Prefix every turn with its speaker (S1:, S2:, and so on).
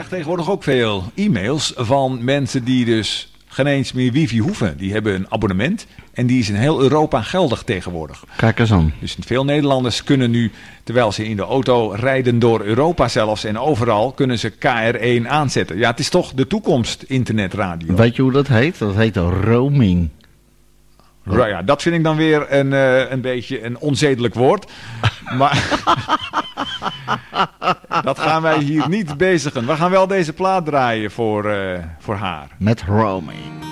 S1: krijg tegenwoordig ook veel e-mails van mensen die dus geen eens meer wifi hoeven. Die hebben een abonnement en die is in heel Europa geldig tegenwoordig.
S2: Kijk eens aan.
S1: Dus veel Nederlanders kunnen nu, terwijl ze in de auto rijden door Europa zelfs en overal, kunnen ze KR1 aanzetten. Ja, het is toch de toekomst, internetradio.
S2: Weet je hoe dat heet? Dat heet roaming.
S1: Ja, dat vind ik dan weer een beetje een onzedelijk woord. Maar dat gaan wij hier niet bezigen. We gaan wel deze plaat draaien voor haar.
S2: Met roaming.